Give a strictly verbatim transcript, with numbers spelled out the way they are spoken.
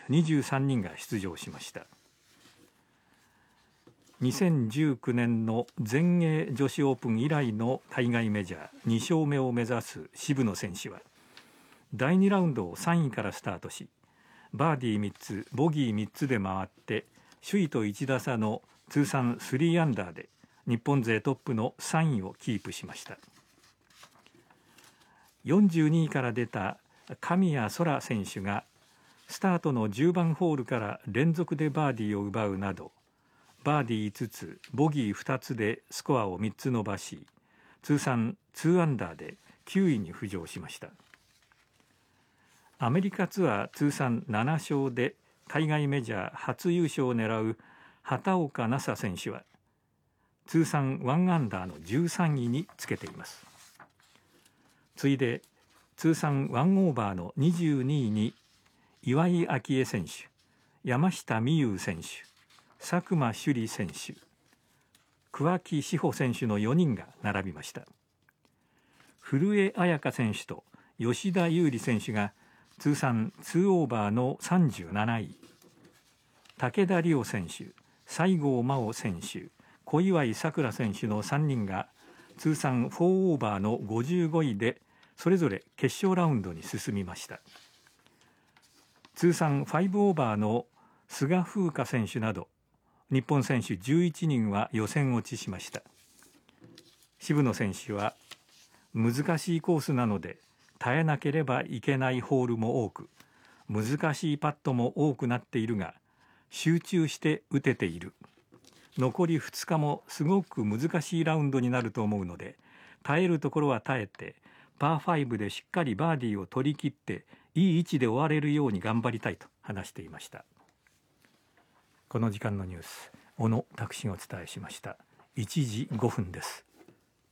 にじゅうさんにんが出場しました。にせんじゅうきゅうねんの全英女子オープン以来の海外メジャーに勝目を目指す渋野選手はだいにラウンドをさんいからスタートし、バーディーみっつボギーみっつで回って首位といち打差の通算さんアンダーで日本勢トップのさんいをキープしました。よんじゅうにいから出た神谷そら選手がスタートのじゅうばんホールから連続でバーディーを奪うなど、バーディーいつつボギーふたつでスコアをみっつ伸ばし、通算にアンダーできゅういに浮上しました。アメリカツアー通算なな勝で海外メジャー初優勝を狙う畑岡奈紗選手は通算いちアンダーのじゅうさんいにつけています。次いで通算いちオーバーのにじゅうにいに岩井明愛選手、山下美夢有選手、佐久間朱莉選手、桑木志帆選手のよにんが並びました。古江彩佳選手と吉田優利選手が通算にオーバーのさんじゅうなない、武田梨央選手、西郷真央選手、小祝さくら選手のさんにんが通算よんオーバーのごじゅうごいでそれぞれ決勝ラウンドに進みました。通算ごオーバーの菅風花選手など日本選手じゅういちにんは予選落ちしました。渋野選手は難しいコースなので耐えなければいけないホールも多く、難しいパットも多くなっているが集中して打てている。残りふつかもすごく難しいラウンドになると思うので、耐えるところは耐えてパーごでしっかりバーディーを取り切っていい位置で終われるように頑張りたいと話していました。この時間のニュース、小野拓志がお伝えしました。いちじごふんです。